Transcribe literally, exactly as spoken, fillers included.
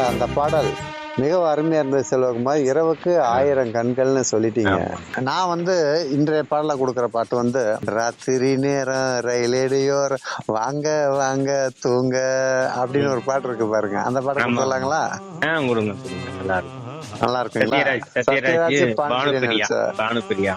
அந்த பாடல் மிகவும் அருமையா இருந்தது செல்வகுமார். இரவுக்கு ஆயிரம் கண்கள்னு சொல்லிட்டீங்க. ஆமா. நான் வந்து இன்றைய பாடல கொடுக்குற பாட்டு வந்து ராத்திரி நேரம் ரயிலேடியோர் வாங்க வாங்க தூங்க அப்படின்னு ஒரு பாட்டு இருக்கு பாருங்க. அந்த பாட்டு ஆமா. கொடுத்துடலாங்களா? ஆ, கொடுங்க கொடுங்க, நல்லா இருக்கும். நல்லா இருக்குங்களா? சத்யராஜ் சத்யராஜ் சத்யராஜ் பாண்டியன் பானுப்பிரியா நடிச்ச பானுப்பிரியா